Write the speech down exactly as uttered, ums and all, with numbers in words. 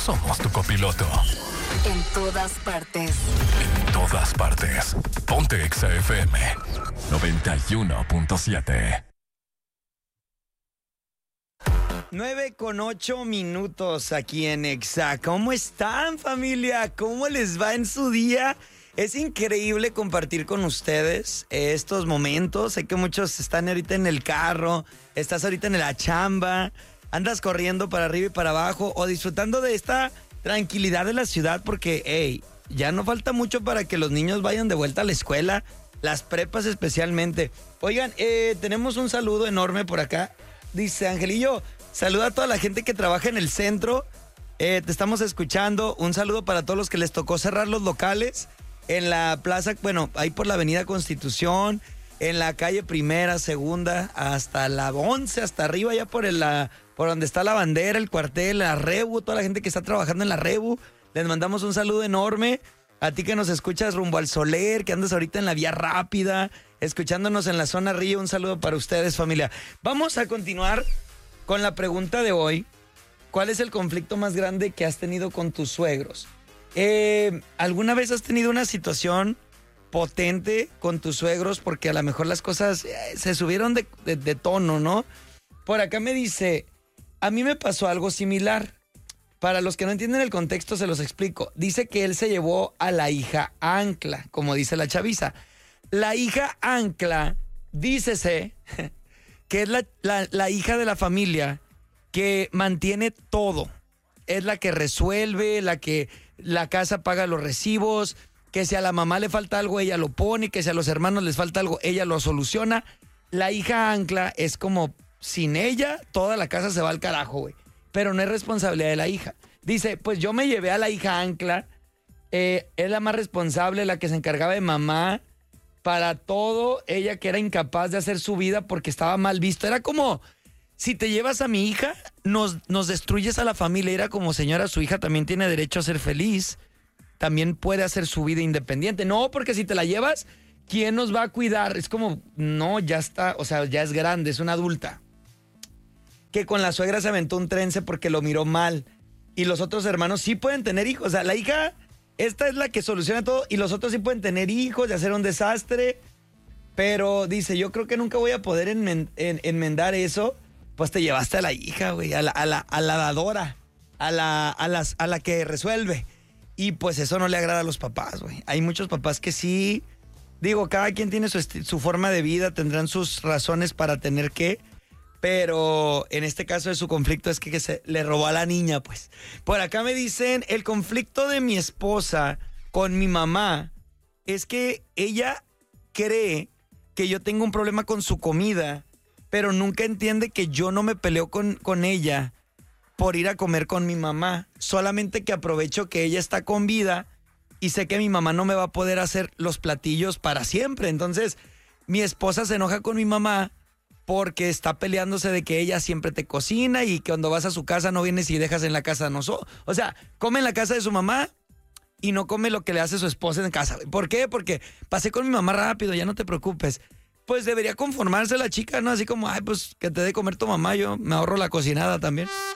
somos tu copiloto. En todas partes. En todas partes. Ponte Exa F M noventa y uno punto siete. nueve con ocho minutos aquí en Exa. ¿Cómo están, familia? ¿Cómo les va en su día? Es increíble compartir con ustedes estos momentos. Sé que muchos están ahorita en el carro, estás ahorita en la chamba, andas corriendo para arriba y para abajo o disfrutando de esta tranquilidad de la ciudad porque, hey, ya no falta mucho para que los niños vayan de vuelta a la escuela, las prepas especialmente. Oigan, eh, tenemos un saludo enorme por acá. Dice Angelillo, saluda a toda la gente que trabaja en el centro. Eh, te estamos escuchando. Un saludo para todos los que les tocó cerrar los locales en la plaza, bueno, ahí por la avenida Constitución, en la calle Primera, Segunda, hasta la once, hasta arriba, ya por, el, la, por donde está la bandera, el cuartel, la Rebu, toda la gente que está trabajando en la Rebu. Les mandamos un saludo enorme. A ti que nos escuchas rumbo al Soler, que andas ahorita en la vía rápida, escuchándonos en la zona Río, un saludo para ustedes, familia. Vamos a continuar con la pregunta de hoy. ¿Cuál es el conflicto más grande que has tenido con tus suegros? Eh, ¿Alguna vez has tenido una situación potente con tus suegros porque a lo mejor las cosas eh, se subieron de, de, de tono, ¿no? Por acá me dice, a mí me pasó algo similar. Para los que no entienden el contexto se los explico. Dice que él se llevó a la hija Ancla, como dice la chaviza. La hija Ancla, dícese que es la, la, la hija de la familia que mantiene todo. Es la que resuelve, la que la casa paga los recibos, que si a la mamá le falta algo, ella lo pone, que si a los hermanos les falta algo, ella lo soluciona. La hija Ancla es como, sin ella, toda la casa se va al carajo, güey. Pero no es responsabilidad de la hija. Dice, pues yo me llevé a la hija Ancla, eh, es la más responsable, la que se encargaba de mamá, para todo, ella que era incapaz de hacer su vida porque estaba mal visto. Era como, si te llevas a mi hija, nos, nos destruyes a la familia. Era como, señora, su hija también tiene derecho a ser feliz, también puede hacer su vida independiente. No, porque si te la llevas, ¿quién nos va a cuidar? Es como, no, ya está, o sea, ya es grande, es una adulta. Que con la suegra se aventó un trence porque lo miró mal. Y los otros hermanos sí pueden tener hijos. O sea, la hija, esta es la que soluciona todo. Y los otros sí pueden tener hijos y hacer un desastre. Pero dice, yo creo que nunca voy a poder enmen- en- enmendar eso. Pues te llevaste a la hija, güey. A la, a la, a la dadora. A la, a, las, a la que resuelve. Y pues eso no le agrada a los papás, güey. Hay muchos papás que sí. Digo, cada quien tiene su, esti- su forma de vida. Tendrán sus razones para tener que... Pero en este caso de su conflicto es que, que se le robó a la niña, pues. Por acá me dicen, el conflicto de mi esposa con mi mamá es que ella cree que yo tengo un problema con su comida, pero nunca entiende que yo no me peleo con, con ella por ir a comer con mi mamá. Solamente que aprovecho que ella está con vida y sé que mi mamá no me va a poder hacer los platillos para siempre. Entonces, mi esposa se enoja con mi mamá porque está peleándose de que ella siempre te cocina y que cuando vas a su casa no vienes y dejas en la casa no so. O sea, come en la casa de su mamá y no come lo que le hace su esposa en casa. ¿Por qué? Porque pasé con mi mamá rápido, ya no te preocupes. Pues debería conformarse la chica, ¿no? Así como, ay, pues que te dé comer tu mamá, yo me ahorro la cocinada también.